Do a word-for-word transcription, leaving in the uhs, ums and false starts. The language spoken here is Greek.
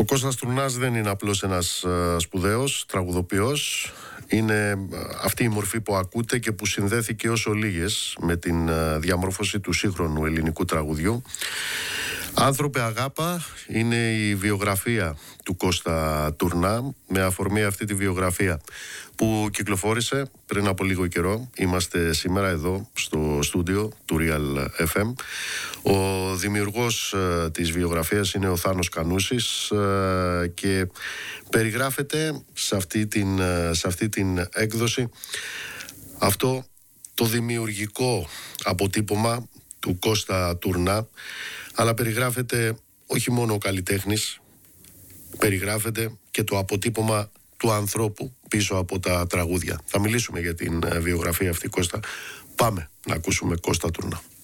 Κώστας Τουρνάς δεν είναι απλώς ένας σπουδαίος τραγουδοποιός. Είναι αυτή η μορφή που ακούτε και που συνδέθηκε όσο λίγες με την διαμόρφωση του σύγχρονου ελληνικού τραγουδιού. «Άνθρωπε αγάπα» είναι η βιογραφία του Κώστα Τουρνά. Με αφορμή αυτή τη βιογραφία που κυκλοφόρησε πριν από λίγο καιρό, είμαστε σήμερα εδώ στο στούντιο του Real εφ εμ. Ο δημιουργός ε, της βιογραφίας είναι ο Θάνος Κανούσης ε, και περιγράφεται σε αυτή την, ε, σε αυτή την έκδοση αυτό το δημιουργικό αποτύπωμα του Κώστα Τουρνά, αλλά περιγράφεται όχι μόνο ο καλλιτέχνης, περιγράφεται και το αποτύπωμα του ανθρώπου πίσω από τα τραγούδια. Θα μιλήσουμε για την βιογραφία αυτή, Κώστα. Πάμε να ακούσουμε Κώστα Τουρνά.